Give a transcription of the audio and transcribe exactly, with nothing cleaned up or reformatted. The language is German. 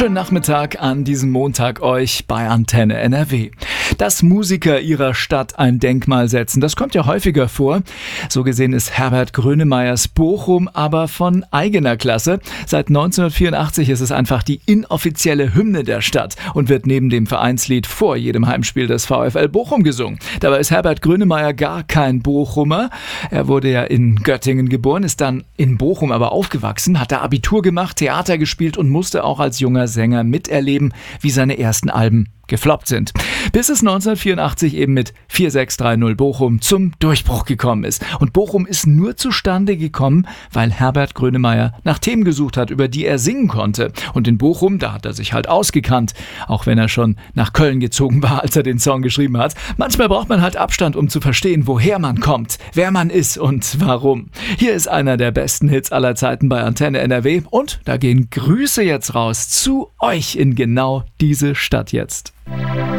Schönen Nachmittag an diesem Montag euch bei Antenne N R W. Dass Musiker ihrer Stadt ein Denkmal setzen, das kommt ja häufiger vor. So gesehen ist Herbert Grönemeyers Bochum aber von eigener Klasse. Seit neunzehnhundertvierundachtzig ist es einfach die inoffizielle Hymne der Stadt und wird neben dem Vereinslied vor jedem Heimspiel des VfL Bochum gesungen. Dabei ist Herbert Grönemeyer gar kein Bochumer. Er wurde ja in Göttingen geboren, ist dann in Bochum aber aufgewachsen, hat da Abitur gemacht, Theater gespielt und musste auch als junger Sänger miterleben, wie seine ersten Alben gefloppt sind. Bis es neunzehnhundertvierundachtzig eben mit vier sechs drei null Bochum zum Durchbruch gekommen ist. Und Bochum ist nur zustande gekommen, weil Herbert Grönemeyer nach Themen gesucht hat, über die er singen konnte. Und in Bochum, da hat er sich halt ausgekannt, auch wenn er schon nach Köln gezogen war, als er den Song geschrieben hat. Manchmal braucht man halt Abstand, um zu verstehen, woher man kommt, wer man ist und warum. Hier ist einer der besten Hits aller Zeiten bei Antenne N R W und da gehen Grüße jetzt raus zu euch in genau diese Stadt jetzt.